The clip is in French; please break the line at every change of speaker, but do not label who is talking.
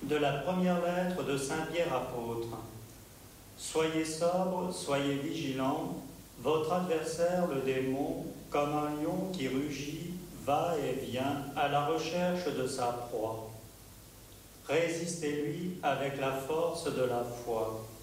De la première lettre de Saint Pierre apôtre. Soyez sobres, soyez vigilants, votre adversaire le démon, comme un lion qui rugit, va et vient à la recherche de sa proie. Résistez-lui avec la force de la foi.